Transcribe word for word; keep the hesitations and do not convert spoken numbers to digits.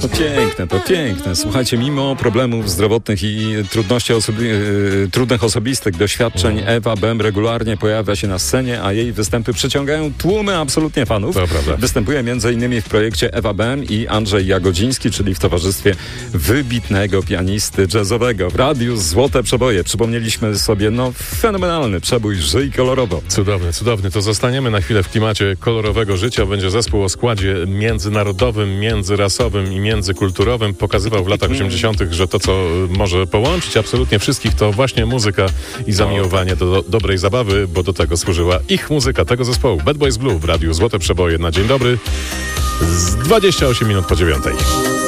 To piękne, to piękne. Słuchajcie, mimo problemów zdrowotnych i trudności osobi- trudnych osobistych doświadczeń, Ewa Bem regularnie pojawia się na scenie, a jej występy przyciągają tłumy absolutnie fanów. To prawda. Występuje m.in. w projekcie Ewa Bem i Andrzej Jagodziński, czyli w towarzystwie wybitnego pianisty jazzowego. W radiu Złote Przeboje przypomnieliśmy sobie, no, fenomenalny przebój Żyj kolorowo. Cudowny, cudowny. To zostaniemy na chwilę w klimacie kolorowego życia. Będzie zespół o składzie międzynarodowym, międzyrasowym i międzykulturowym. Pokazywał w latach osiemdziesiątych, że to, co może połączyć absolutnie wszystkich, to właśnie muzyka i zamiłowanie do, do dobrej zabawy, bo do tego służyła ich muzyka, tego zespołu. Bad Boys Blue w radiu Złote Przeboje na dzień dobry z dwadzieścia osiem minut po dziewiątej.